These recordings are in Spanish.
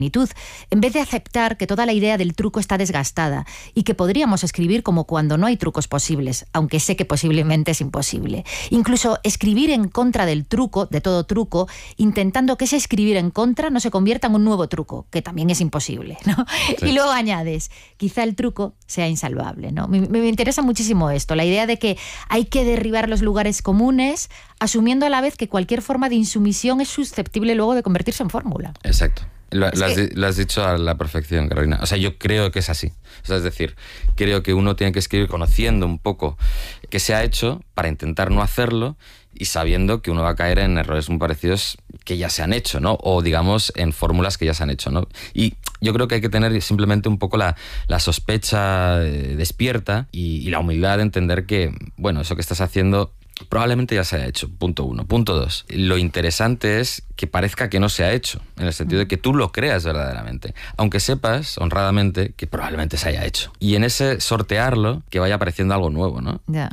en vez de aceptar que toda la idea del truco está desgastada y que podríamos escribir como cuando no hay trucos posibles, aunque sé que posiblemente es imposible. Incluso escribir en contra del truco, de todo truco, intentando que ese escribir en contra no se convierta en un nuevo truco, que también es imposible, ¿no? Sí. Y luego añades, quizá el truco sea insalvable, ¿no? Me interesa muchísimo esto, la idea de que hay que derribar los lugares comunes, asumiendo a la vez que cualquier forma de insumisión es susceptible luego de convertirse en fórmula. Exacto. Lo has dicho a la perfección, Carolina. O sea, yo creo que es así. O sea, es decir, creo que uno tiene que escribir conociendo un poco qué se ha hecho para intentar no hacerlo y sabiendo que uno va a caer en errores muy parecidos que ya se han hecho, ¿no? O, digamos, en fórmulas que ya se han hecho, ¿no? Y yo creo que hay que tener simplemente un poco la sospecha despierta y la humildad de entender que, bueno, eso que estás haciendo probablemente ya se haya hecho, punto 1. Punto 2, lo interesante es que parezca que no se ha hecho, en el sentido de que tú lo creas verdaderamente, aunque sepas honradamente que probablemente se haya hecho. Y en ese sortearlo, que vaya apareciendo algo nuevo, ¿no? Yeah.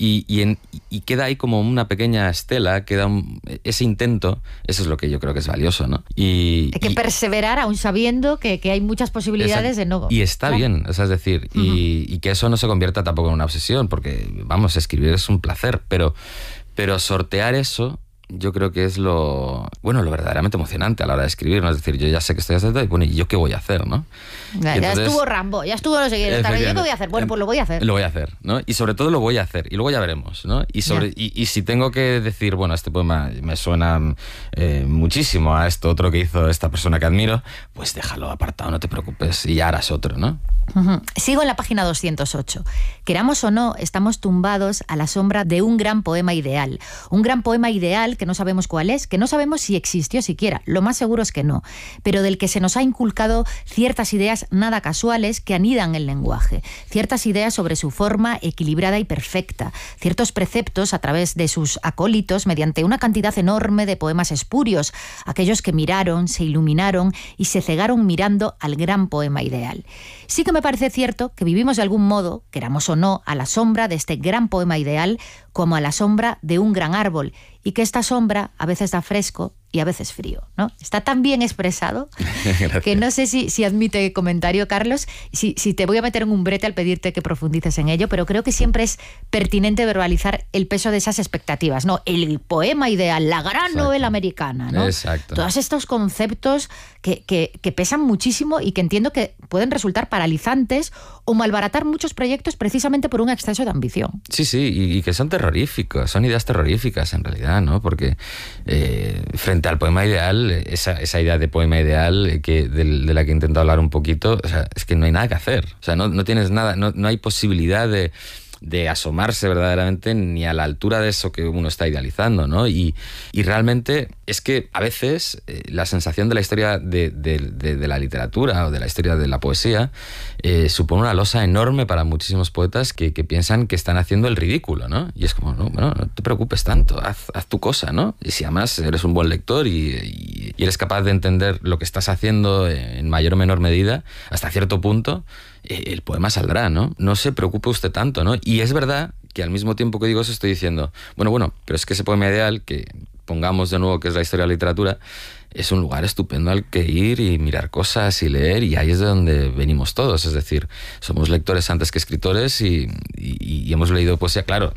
Y queda ahí como una pequeña estela, ese intento, eso es lo que yo creo que es valioso, ¿no? Hay que perseverar aún sabiendo que hay muchas posibilidades de no... Y está bien, o sea, es decir, y que eso no se convierta tampoco en una obsesión, porque, vamos, escribir es un placer, pero sortear eso, yo creo que es lo verdaderamente emocionante a la hora de escribir, ¿no? Es decir, yo ya sé que estoy haciendo, y bueno, ¿y yo qué voy a hacer, no? Ya estuvo Rambo, ya estuvo no sé qué, ¿yo qué voy a hacer? Bueno, pues lo voy a hacer. Lo voy a hacer, ¿no? Y sobre todo lo voy a hacer, y luego ya veremos, ¿no? Y si tengo que decir, bueno, este poema me suena muchísimo a esto otro que hizo esta persona que admiro, pues déjalo apartado, no te preocupes, y ya harás otro, ¿no? Sigo en la página 208. Queramos o no, estamos tumbados a la sombra de un gran poema ideal. Un gran poema ideal que no sabemos cuál es, que no sabemos si existió siquiera. Lo más seguro es que no. Pero del que se nos ha inculcado ciertas ideas nada casuales que anidan el lenguaje. Ciertas ideas sobre su forma equilibrada y perfecta. Ciertos preceptos a través de sus acólitos mediante una cantidad enorme de poemas espurios. Aquellos que miraron, se iluminaron y se cegaron mirando al gran poema ideal. Sí que me parece cierto que vivimos de algún modo, queramos o no, a la sombra de este gran poema ideal como a la sombra de un gran árbol, y que esta sombra a veces da fresco y a veces frío, ¿no? Está tan bien expresado que no sé si admite comentario, Carlos, si te voy a meter en un brete al pedirte que profundices en ello, pero creo que siempre es pertinente verbalizar el peso de esas expectativas, ¿no? El poema ideal, la gran novela americana, ¿no? Exacto. Todos estos conceptos que pesan muchísimo y que entiendo que pueden resultar paralizantes o malbaratar muchos proyectos precisamente por un exceso de ambición. Sí, y que son terroríficos, son ideas terroríficas en realidad, ¿no? Porque frente al poema ideal, esa idea de poema ideal de la que he intentado hablar un poquito, o sea, es que no hay nada que hacer. O sea, no tienes nada, no hay posibilidad de asomarse verdaderamente ni a la altura de eso que uno está idealizando, ¿no? Y realmente es que a veces la sensación de la historia de la literatura o de la historia de la poesía supone una losa enorme para muchísimos poetas que piensan que están haciendo el ridículo, ¿no? Y es como, no te preocupes tanto, haz tu cosa, ¿no? Y si además eres un buen lector y eres capaz de entender lo que estás haciendo en mayor o menor medida, hasta cierto punto, el poema saldrá, ¿no? No se preocupe usted tanto, ¿no? Y es verdad que al mismo tiempo que digo eso estoy diciendo, bueno, pero es que ese poema ideal, que pongamos de nuevo que es la historia de la literatura, es un lugar estupendo al que ir y mirar cosas y leer, y ahí es de donde venimos todos, es decir, somos lectores antes que escritores y hemos leído poesía, claro,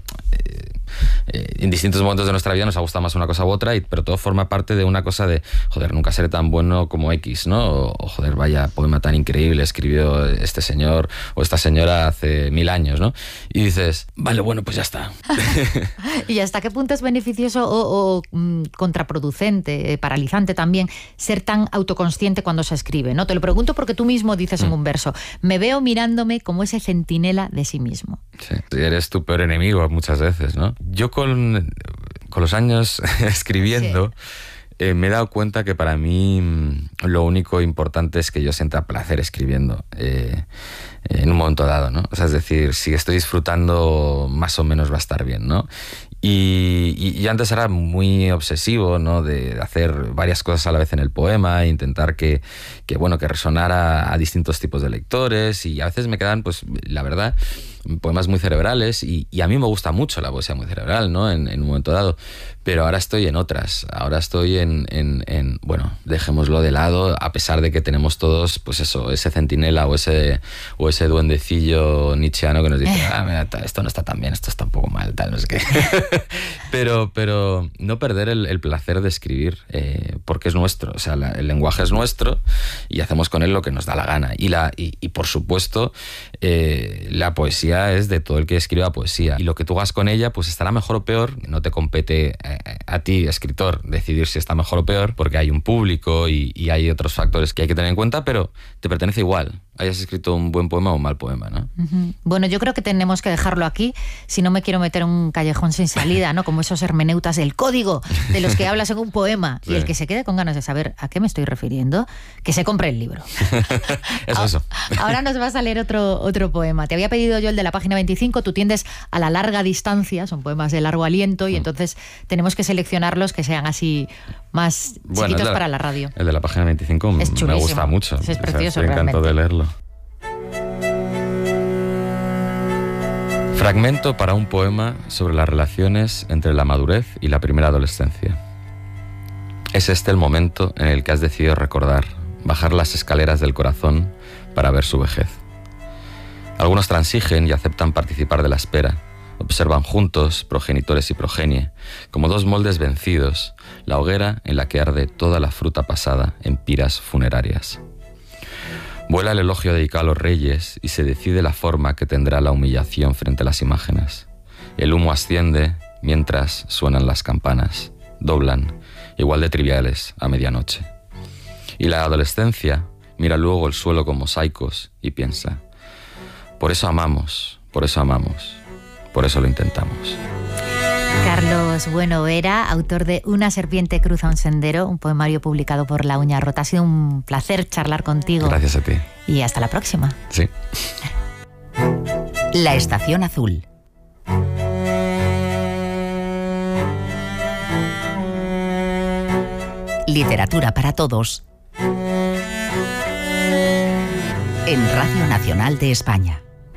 en distintos momentos de nuestra vida nos ha gustado más una cosa u otra, pero todo forma parte de una cosa de, joder, nunca seré tan bueno como X, ¿no? O joder, vaya poema tan increíble escribió este señor o esta señora hace 1000 años, ¿no? Y dices, vale, bueno, pues ya está. ¿Y hasta qué punto es beneficioso o contraproducente, paralizante también, ser tan autoconsciente cuando se escribe, ¿no? Te lo pregunto porque tú mismo dices en un verso, me veo mirándome como ese centinela de sí mismo. Sí, eres tu peor enemigo muchas veces, ¿no? Yo con los años escribiendo me he dado cuenta que para mí lo único importante es que yo sienta placer escribiendo en un momento dado, ¿no? O sea, es decir, si estoy disfrutando, más o menos va a estar bien, ¿no? Y antes era muy obsesivo, ¿no? De hacer varias cosas a la vez en el poema, intentar que resonara a distintos tipos de lectores, y a veces me quedan, pues la verdad, poemas muy cerebrales, y a mí me gusta mucho la poesía muy cerebral, ¿no? En un momento dado, pero ahora estoy en otras. Ahora estoy bueno, dejémoslo de lado, a pesar de que tenemos todos, pues eso, ese centinela o ese duendecillo nietzscheano que nos dice, mira, esto no está tan bien, esto está un poco mal, tal, no sé qué. pero no perder el placer de escribir, porque es nuestro, o sea, el lenguaje es nuestro y hacemos con él lo que nos da la gana. Y por supuesto, la poesía es de todo el que escriba poesía, y lo que tú hagas con ella pues estará mejor o peor. No te compete a ti, escritor, decidir si está mejor o peor, porque hay un público y hay otros factores que hay que tener en cuenta, pero te pertenece igual, hayas escrito un buen poema o un mal poema, ¿no? Uh-huh. Bueno, yo creo que tenemos que dejarlo aquí, si no me quiero meter en un callejón sin salida, ¿no? Como esos hermeneutas del código de los que hablas en un poema. Sí. Y el que se quede con ganas de saber a qué me estoy refiriendo, que se compre el libro. Eso. Ahora nos vas a leer otro poema. Te había pedido yo el de la página 25, tú tiendes a la larga distancia, son poemas de largo aliento, y entonces tenemos que seleccionarlos que sean así más chiquitos para la radio. El de la página 25 me gusta mucho. Es precioso, me encantó de leerlo. Fragmento para un poema sobre las relaciones entre la madurez y la primera adolescencia. Es este el momento en el que has decidido recordar, bajar las escaleras del corazón para ver su vejez. Algunos transigen y aceptan participar de la espera. Observan juntos, progenitores y progenie, como dos moldes vencidos, la hoguera en la que arde toda la fruta pasada en piras funerarias. Vuela el elogio dedicado a los reyes y se decide la forma que tendrá la humillación frente a las imágenes. El humo asciende mientras suenan las campanas, doblan, igual de triviales, a medianoche. Y la adolescencia mira luego el suelo con mosaicos y piensa: por eso amamos, por eso amamos, por eso lo intentamos. Carlos Bueno Vera, autor de Una serpiente cruza un sendero, un poemario publicado por La Uña Rota. Ha sido un placer charlar contigo. Gracias a ti. Y hasta la próxima. Sí. La Estación Azul. Literatura para todos. En Radio Nacional de España.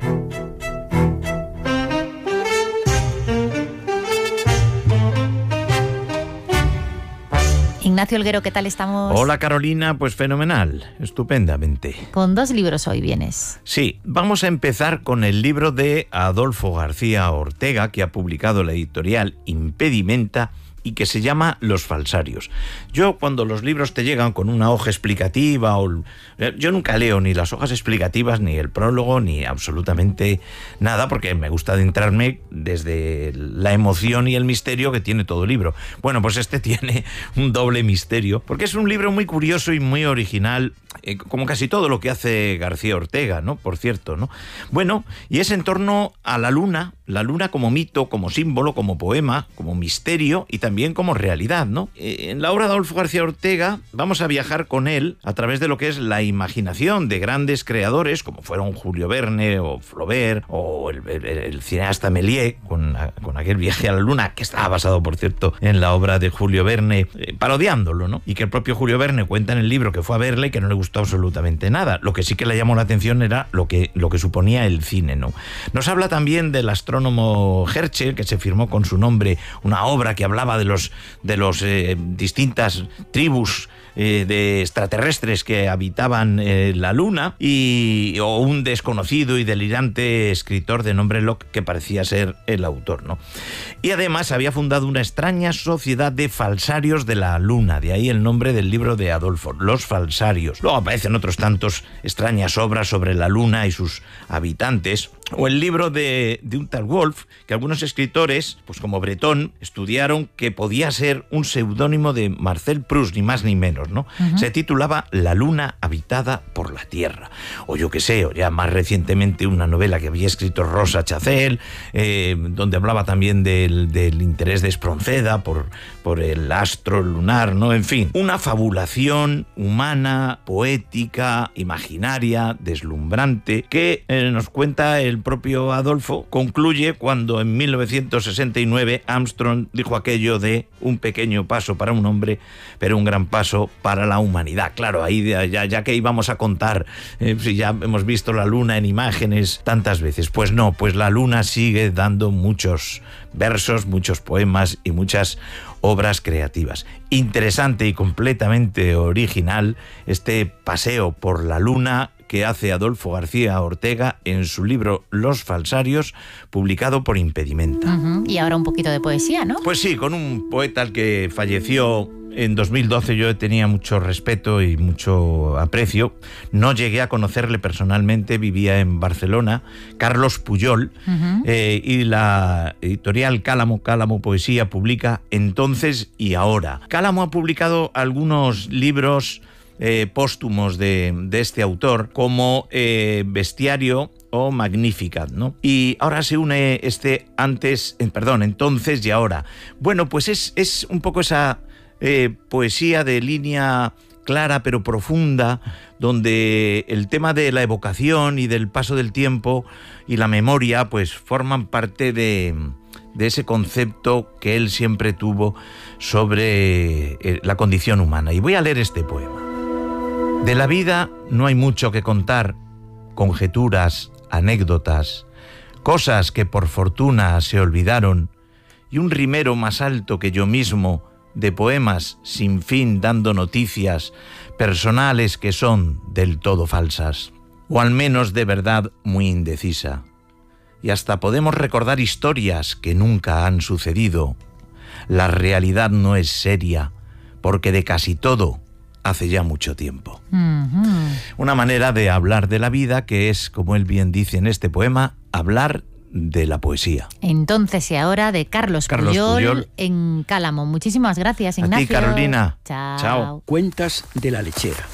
Ignacio Olguero, ¿qué tal estamos? Hola Carolina, pues fenomenal, estupendamente. Con 2 libros hoy vienes. Sí, vamos a empezar con el libro de Adolfo García Ortega, que ha publicado la editorial Impedimenta y que se llama Los falsarios. Yo, cuando los libros te llegan con una hoja explicativa, yo nunca leo ni las hojas explicativas, ni el prólogo, ni absolutamente nada, porque me gusta adentrarme desde la emoción y el misterio que tiene todo el libro. Bueno, pues este tiene un doble misterio, porque es un libro muy curioso y muy original, como casi todo lo que hace García Ortega, ¿no? Por cierto, ¿no? Bueno, y es en torno a la luna como mito, como símbolo, como poema, como misterio y también como realidad, ¿no? En la obra de Adolfo García Ortega vamos a viajar con él a través de lo que es la imaginación de grandes creadores como fueron Julio Verne o Flaubert o el cineasta Méliès con aquel viaje a la luna, que estaba basado, por cierto, en la obra de Julio Verne, parodiándolo, ¿no? Y que el propio Julio Verne cuenta en el libro que fue a verle y que no le gustó absolutamente nada. Lo que sí que le llamó la atención era lo que suponía el cine, ¿no? Nos habla también del astrónomo Herschel, que se firmó con su nombre una obra que hablaba de los distintas tribus de extraterrestres que habitaban la luna, o un desconocido y delirante escritor de nombre Locke que parecía ser el autor, ¿no? Y además había fundado una extraña sociedad de falsarios de la luna, de ahí el nombre del libro de Adolfo, Los falsarios. Luego aparecen otros tantos extrañas obras sobre la luna y sus habitantes, o el libro de un tal Wolf, que algunos escritores, pues como Breton, estudiaron que podía ser un seudónimo de Marcel Proust, ni más ni menos, ¿no? Uh-huh. Se titulaba La luna habitada por la Tierra. O yo qué sé, o ya más recientemente una novela que había escrito Rosa Chacel, donde hablaba también del interés de Espronceda por el astro lunar, ¿no? En fin, una fabulación humana, poética, imaginaria, deslumbrante, que nos cuenta el el propio Adolfo, concluye cuando en 1969 Armstrong dijo aquello de un pequeño paso para un hombre, pero un gran paso para la humanidad. Claro, ahí ya que íbamos a contar, si ya hemos visto la luna en imágenes tantas veces, pues no, pues la luna sigue dando muchos versos, muchos poemas y muchas obras creativas. Interesante y completamente original este paseo por la luna que hace Adolfo García Ortega en su libro Los Falsarios, publicado por Impedimenta. Y ahora un poquito de poesía, ¿no? Pues sí, con un poeta al que falleció en 2012. Yo tenía mucho respeto y mucho aprecio. No llegué a conocerle personalmente, vivía en Barcelona, Carlos Puyol, y la editorial Cálamo Poesía publica Entonces y Ahora. Cálamo ha publicado algunos libros póstumos de este autor, como Bestiario o Magnificat, ¿no? Y ahora se une Entonces y Ahora. Bueno, pues es un poco esa poesía de línea clara pero profunda, donde el tema de la evocación y del paso del tiempo y la memoria pues forman parte de ese concepto que él siempre tuvo sobre la condición humana. Y voy a leer este poema. De la vida no hay mucho que contar, conjeturas, anécdotas, cosas que por fortuna se olvidaron, y un rimero más alto que yo mismo, de poemas sin fin dando noticias personales que son del todo falsas, o al menos de verdad muy indecisa. Y hasta podemos recordar historias que nunca han sucedido. La realidad no es seria, porque de casi todo hace ya mucho tiempo. Una manera de hablar de la vida que es, como él bien dice en este poema, hablar de la poesía. Entonces y Ahora, de Carlos Puyol en Cálamo. Muchísimas gracias, Ignacio. A ti, Carolina. Chao. Cuentas de la lechera.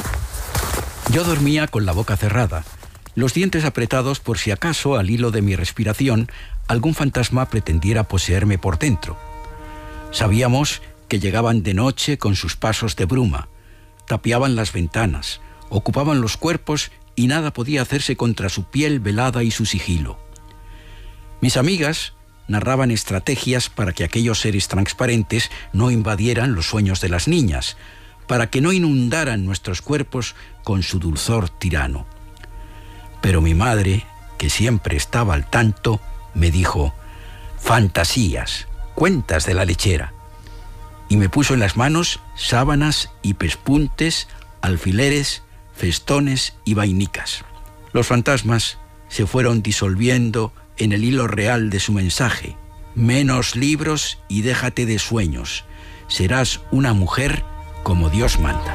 Yo dormía con la boca cerrada, los dientes apretados por si acaso, al hilo de mi respiración, algún fantasma pretendiera poseerme por dentro. Sabíamos que llegaban de noche con sus pasos de bruma, tapiaban las ventanas, ocupaban los cuerpos y nada podía hacerse contra su piel velada y su sigilo. Mis amigas narraban estrategias para que aquellos seres transparentes no invadieran los sueños de las niñas, para que no inundaran nuestros cuerpos con su dulzor tirano. Pero mi madre, que siempre estaba al tanto, me dijo: fantasías, cuentas de la lechera. Y me puso en las manos sábanas y pespuntes, alfileres, festones y vainicas. Los fantasmas se fueron disolviendo en el hilo real de su mensaje. Menos libros y déjate de sueños. Serás una mujer como Dios manda.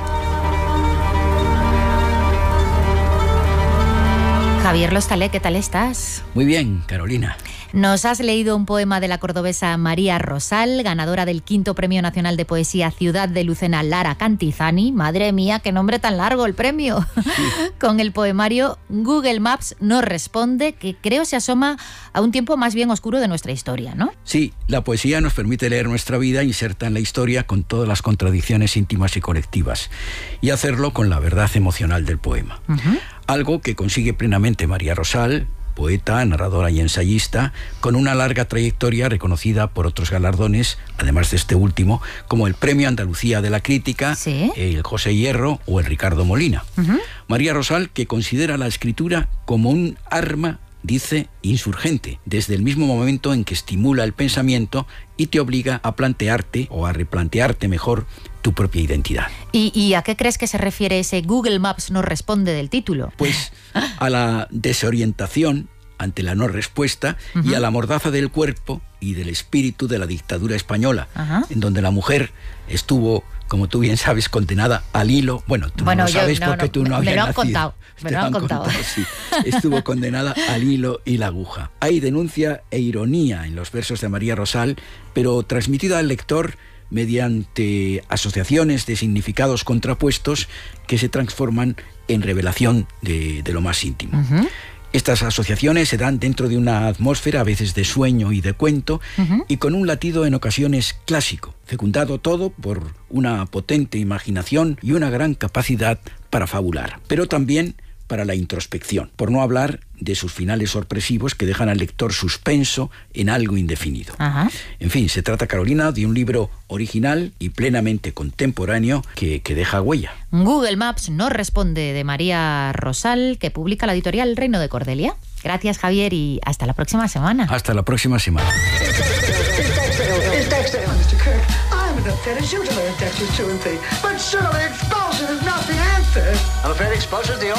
Javier Lostalé, ¿qué tal estás? Muy bien, Carolina. Nos has leído un poema de la cordobesa María Rosal, ganadora del 5º Premio Nacional de Poesía Ciudad de Lucena Lara Cantizani. Madre mía, qué nombre tan largo el premio. Sí. Con el poemario Google Maps no responde, que creo se asoma a un tiempo más bien oscuro de nuestra historia, ¿no? Sí, la poesía nos permite leer nuestra vida, inserta en la historia con todas las contradicciones íntimas y colectivas, y hacerlo con la verdad emocional del poema. Algo que consigue plenamente María Rosal, poeta, narradora y ensayista, con una larga trayectoria reconocida por otros galardones, además de este último, como el Premio Andalucía de la Crítica, ¿sí?, el José Hierro o el Ricardo Molina. María Rosal, que considera la escritura como un arma, dice, insurgente, desde el mismo momento en que estimula el pensamiento y te obliga a plantearte, o a replantearte mejor, tu propia identidad. ¿Y a qué crees que se refiere ese Google Maps no responde del título? Pues a la desorientación ante la no respuesta y a la mordaza del cuerpo y del espíritu de la dictadura española, en donde la mujer estuvo, como tú bien sabes, condenada al hilo. Bueno, tú no lo sabes porque tú no habías nacido. Me lo han contado. Sí. Estuvo condenada al hilo y la aguja. Hay denuncia e ironía en los versos de María Rosal, pero transmitida al lector mediante asociaciones de significados contrapuestos que se transforman en revelación de lo más íntimo. Estas asociaciones se dan dentro de una atmósfera a veces de sueño y de cuento, y con un latido en ocasiones clásico, fecundado todo por una potente imaginación y una gran capacidad para fabular, pero también para la introspección, por no hablar de sus finales sorpresivos que dejan al lector suspenso en algo indefinido. Ajá. En fin, se trata, Carolina, de un libro original y plenamente contemporáneo que deja huella. Google Maps no responde, de María Rosal, que publica la editorial Reino de Cordelia. Gracias, Javier, y hasta la próxima semana. Hasta la próxima semana. Mr. Kirk, I'm enough fetish you to learn Dexter's 2 and 3, but surely expulsion is not the answer. I'm afraid expulsion's the only